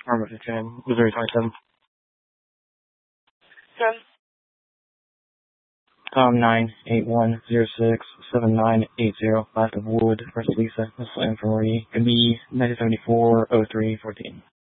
Harvard 10, Missouri 27. From? Tom 981067980, last of Wood, first Lisa, Miss Infirmary, could be 1974-03-14.